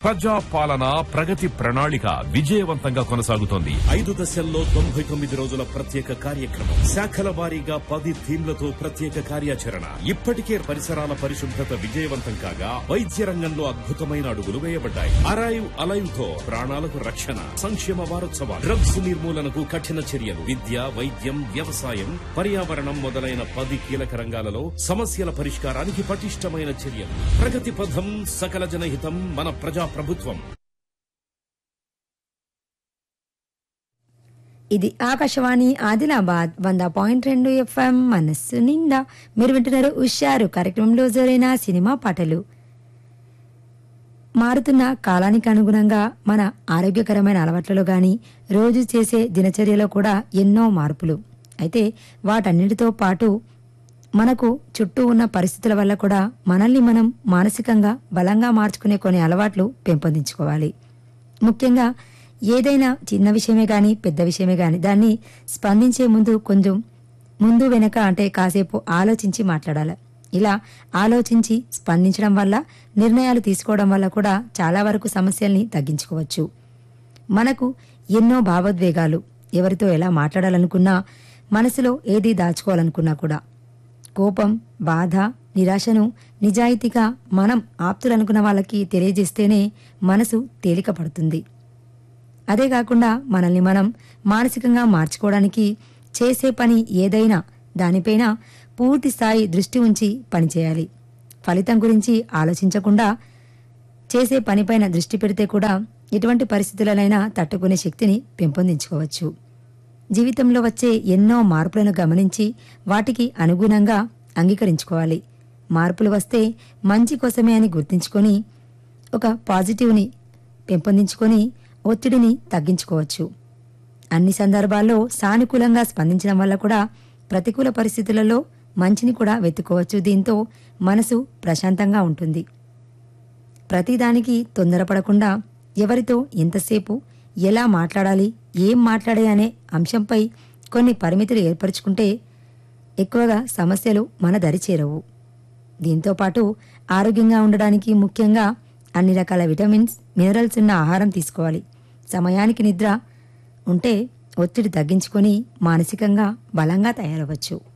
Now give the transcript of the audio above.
ప్రజా పాలన ప్రగతి ప్రణాళిక విజయవంతంగా కొనసాగుతోంది. 5 దశల్లో 99 రోజుల ప్రత్యేక కార్యక్రమం, శాఖల వారీగా 10 థీమ్లతో ప్రత్యేక కార్యాచరణ. ఇప్పటికే పరిసరాల పరిశుభ్రత విజయవంతం కాగా వైద్య రంగంలో అద్భుతమైన అడుగులు వేయబడ్డాయి. అరైవ్ అలైవ్ తో ప్రాణాలకు రక్షణ. సంక్షేమ వారోత్సవాలు, డ్రగ్స్ నిర్మూలనకు కఠిన చర్యలు, విద్య, వైద్యం, వ్యవసాయం, పర్యావరణం మొదలైన 10 కీలక రంగాలలో సమస్యల పరిష్కారానికి పటిష్టమైన చర్యలు. ప్రగతి పథం, సకల జనహితం, మన ప్రజా ప్రభుత్వం. ఇది ఆకాశవాణి ఆదిలాబాద్ 100.2 FM మనస్సు నిండా. మీరు వింటున్నారు ఉషారు కార్యక్రమంలో జరిగిన సినిమా పాటలు. మారుతున్న కాలానికి అనుగుణంగా మన ఆరోగ్యకరమైన అలవాట్లలో గాని రోజు చేసే దినచర్యలో కూడా ఎన్నో మార్పులు. అయితే వాటన్నిటితో పాటు మనకు చుట్టూ ఉన్న పరిస్థితుల వల్ల కూడా మనల్ని మనం మానసికంగా బలంగా మార్చుకునే కొన్ని అలవాట్లు పెంపొందించుకోవాలి. ముఖ్యంగా ఏదైనా చిన్న విషయమే గాని పెద్ద విషయమే గాని దాన్ని స్పందించే ముందు కొంచెం ముందు వెనక అంటే కాసేపు ఆలోచించి మాట్లాడాలి. ఇలా ఆలోచించి స్పందించడం వల్ల, నిర్ణయాలు తీసుకోవడం వల్ల కూడా చాలా వరకు సమస్యల్ని తగ్గించుకోవచ్చు. మనకు ఎన్నో భావోద్వేగాలు, ఎవరితో ఎలా మాట్లాడాలనుకున్నా, మనసులో ఏది దాచుకోవాలనుకున్నా కూడా కోపం, బాధ, నిరాశను నిజాయితీగా మనం ఆప్తులనుకున్న వాళ్ళకి తెలియజేస్తేనే మనసు తేలిక పడుతుంది. అదే కాకుండా మనల్ని మనం మానసికంగా మార్చుకోవడానికి చేసే పని ఏదైనా దానిపైన పూర్తి స్థాయి దృష్టి ఉంచి పనిచేయాలి. ఫలితం గురించి ఆలోచించకుండా చేసే పనిపైన దృష్టి పెడితే కూడా ఎటువంటి పరిస్థితులనైనా తట్టుకునే శక్తిని పెంపొందించుకోవచ్చు. జీవితంలో వచ్చే ఎన్నో మార్పులను గమనించి వాటికి అనుగుణంగా అంగీకరించుకోవాలి. మార్పులు వస్తే మంచి కోసమే అని గుర్తించుకొని ఒక పాజిటివ్ని పెంపొందించుకొని ఒత్తిడిని తగ్గించుకోవచ్చు. అన్ని సందర్భాల్లో సానుకూలంగా స్పందించడం వల్ల కూడా ప్రతికూల పరిస్థితులలో మంచిని కూడా వెతుక్కోవచ్చు. దీంతో మనసు ప్రశాంతంగా ఉంటుంది. ప్రతిదానికి తొందరపడకుండా ఎవరితో ఎంతసేపు ఎలా మాట్లాడాలి, ఏం మాట్లాడే అనే అంశంపై కొన్ని పరిమితులు ఏర్పరచుకుంటే ఎక్కువగా సమస్యలు మన దరి చేరవు. దీంతోపాటు ఆరోగ్యంగా ఉండడానికి ముఖ్యంగా అన్ని రకాల విటమిన్స్, మినరల్స్ ఉన్న ఆహారం తీసుకోవాలి. సమయానికి నిద్ర ఉంటే ఒత్తిడి తగ్గించుకొని మానసికంగా బలంగా తయారవచ్చు.